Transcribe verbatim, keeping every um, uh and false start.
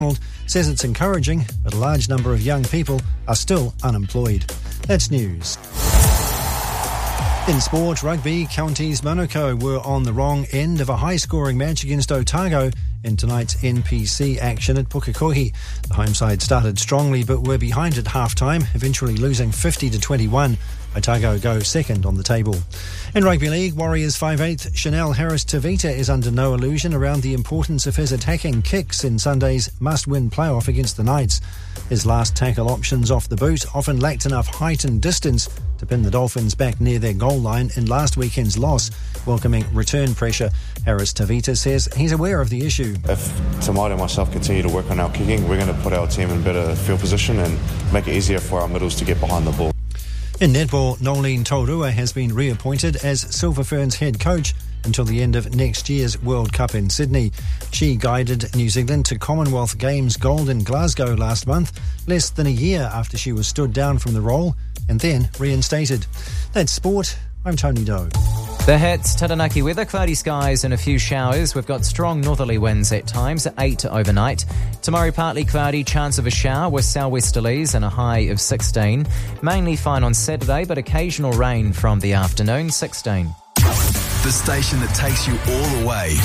says it's encouraging, but a large number of young people are still unemployed. That's news. In sport, rugby, Counties Manukau were on the wrong end of a high-scoring match against Otago in tonight's N P C action at Pukekohe. The home side started strongly but were behind at half-time, eventually losing fifty to twenty-one. Otago go second on the table. In Rugby League, Warriors five eighth Chanel Harris-Tavita is under no illusion around the importance of his attacking kicks in Sunday's must-win playoff against the Knights. His last tackle options off the boot often lacked enough height and distance to pin the Dolphins back near their goal line in last weekend's loss, welcoming return pressure. Harris-Tavita says he's aware of the issue. If Tamari and myself continue to work on our kicking, we're going to put our team in better field position and make it easier for our middles to get behind the ball. In netball, Nolene Taurua has been reappointed as Silver Ferns head coach until the end of next year's World Cup in Sydney. She guided New Zealand to Commonwealth Games gold in Glasgow last month, less than a year after she was stood down from the role and then reinstated. That's sport. I'm Tony Doe. The hits, Taranaki weather, cloudy skies and a few showers. We've got strong northerly winds at times, at eight overnight. Tomorrow partly cloudy, chance of a shower with southwesterlies and a high of sixteen. Mainly fine on Saturday, but occasional rain from the afternoon, sixteen. The station that takes you all the way.